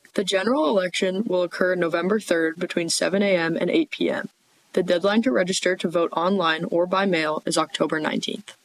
The general election will occur November 3rd between 7 a.m. and 8 p.m. The deadline to register to vote online or by mail is October 19th.